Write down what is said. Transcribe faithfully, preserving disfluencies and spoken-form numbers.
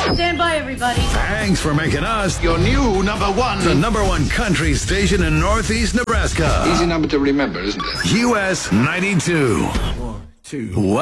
Stand by, everybody. Thanks for making us Your new number one. the number one country station in Northeast Nebraska. Easy number to remember, isn't it? U S ninety-two. One, two.